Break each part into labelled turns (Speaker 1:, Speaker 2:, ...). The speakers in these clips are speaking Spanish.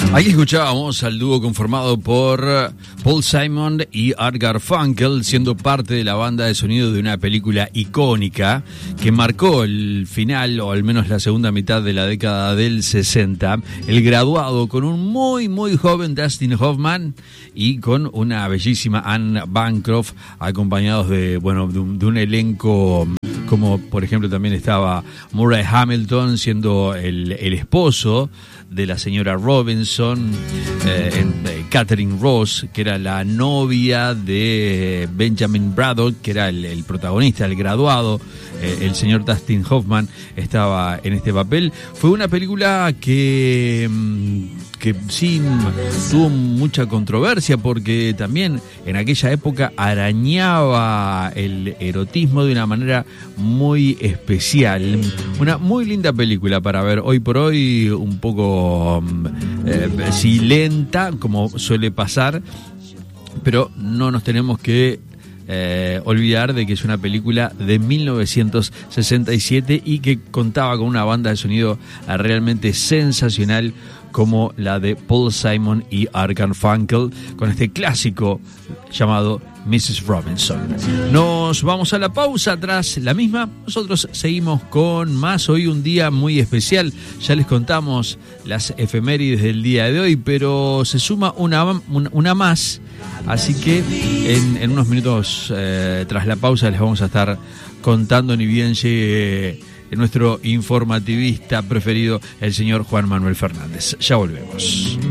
Speaker 1: Ahí escuchábamos al dúo conformado por Paul Simon y Art Garfunkel, siendo parte de la banda de sonido de una película icónica que marcó el final, o al menos la segunda mitad de la década del 60, El Graduado, con un muy joven Dustin Hoffman y con una bellísima Anne Bancroft, acompañados de un elenco como por ejemplo también estaba Murray Hamilton siendo el esposo de la señora Robinson, Catherine Ross, que era la novia de Benjamin Braddock, que era el protagonista, el graduado. El señor Dustin Hoffman estaba en este papel. Fue una película que sí tuvo mucha controversia, porque también en aquella época arañaba el erotismo de una manera muy especial. Una muy linda película para ver hoy por hoy, un poco sí lenta, como suele pasar, pero no nos tenemos que olvidar de que es una película de 1967 y que contaba con una banda de sonido realmente sensacional como la de Paul Simon y Art Garfunkel, con este clásico llamado Mrs. Robinson. Nos vamos a la pausa. Tras la misma, nosotros seguimos con más. Hoy un día muy especial. Ya les contamos las efemérides del día de hoy, pero se suma una más. Así que en unos minutos tras la pausa les vamos a estar contando, ni bien llegue nuestro informativista preferido, el señor Juan Manuel Fernández. Ya volvemos.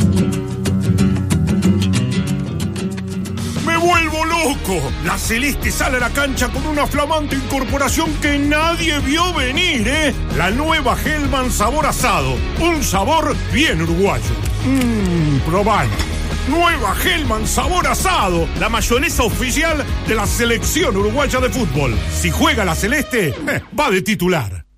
Speaker 2: ¡Me vuelvo loco! La Celeste sale a la cancha con una flamante incorporación que nadie vio venir, ¿eh? La nueva Hellman sabor asado. Un sabor bien uruguayo. Probalo. Nueva Hellman sabor asado, la mayonesa oficial de la selección uruguaya de fútbol. Si juega la Celeste, va de titular.